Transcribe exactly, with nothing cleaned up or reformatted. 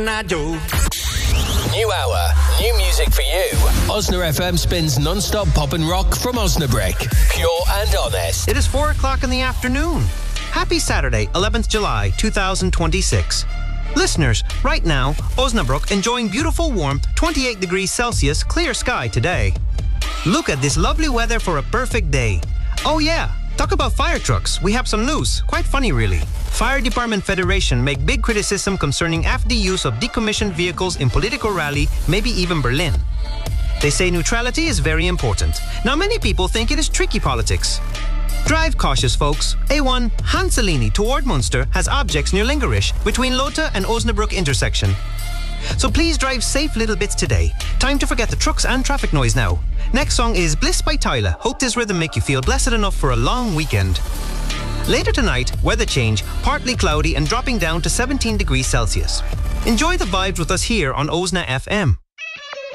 I do. New hour, new music for you. Osna F M spins non-stop pop and rock from Osnabrick. Pure and honest. It is four o'clock in the afternoon. Happy Saturday, eleventh July, two thousand twenty-six. Listeners, right now, Osnabrück enjoying beautiful warmth, twenty-eight degrees Celsius, clear sky today. Look at this lovely weather for a perfect day. Oh yeah, talk about fire trucks. We have some news. Quite funny, really. Fire Department Federation make big criticism concerning F D use of decommissioned vehicles in political rally, maybe even Berlin. They say neutrality is very important. Now, many people think it is tricky politics. Drive cautious, folks. A one, Hanselini toward Munster has objects near Lingerish between Lota and Osnabrück intersection. So please drive safe little bits today. Time to forget the trucks and traffic noise now. Next song is Bliss by Tyla. Hope this rhythm make you feel blessed enough for a long weekend. Later tonight, weather change, partly cloudy and dropping down to seventeen degrees Celsius. Enjoy the vibes with us here on Osna F M.